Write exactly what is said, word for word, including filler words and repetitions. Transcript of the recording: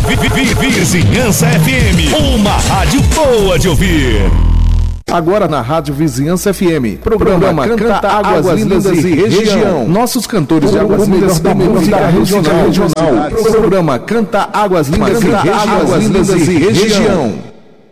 Vizinhança F M, uma rádio boa de ouvir. Agora na Rádio Vizinhança F M, programa, programa Canta, Canta Águas, Águas Lindas, Lindas e Região. região. Nossos cantores de Águas Lindas da música regional. regional. Programa Canta Águas Lindas, Canta, e, Águas Lindas e Região.